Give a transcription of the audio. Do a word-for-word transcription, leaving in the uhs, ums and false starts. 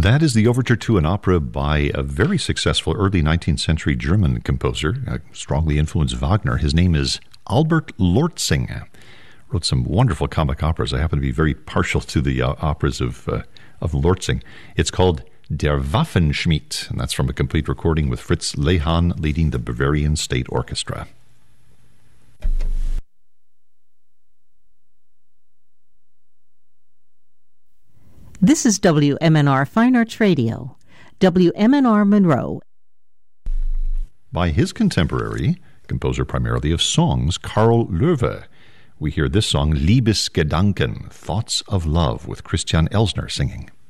That is the overture to an opera by a very successful early nineteenth century German composer, uh, strongly influenced Wagner. His name is Albert Lortzing. Wrote some wonderful comic operas. I happen to be very partial to the uh, operas of uh, of Lortzing. It's called Der Waffenschmied, and that's from a complete recording with Fritz Lehmann leading the Bavarian State Orchestra. This is W M N R Fine Arts Radio, W M N R Monroe. By his contemporary, composer primarily of songs, Karl Löwe, we hear this song, Liebesgedanken, Thoughts of Love, with Christian Elsner singing.